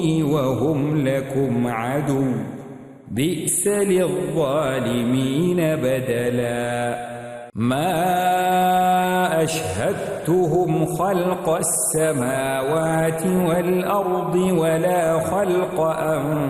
وهم لكم عدو بئس للظالمين بدلا ما أشهدتهم خلق السماوات والأرض ولا خلق أنفسهم